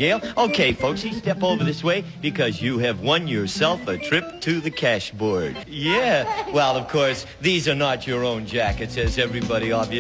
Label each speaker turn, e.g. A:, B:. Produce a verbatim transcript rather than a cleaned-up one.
A: Gail. Okay, folks, you step over this way because you have won yourself a trip to the cash board. Yeah. Well, of course, these are not your own jackets, as everybody obviously